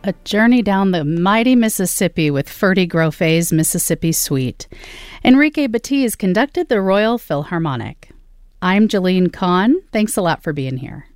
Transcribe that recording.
A journey down the mighty Mississippi with Ferdy Groffe's Mississippi Suite. Enrique Batiz conducted the Royal Philharmonic. I'm Jalene Kahn. Thanks a lot for being here.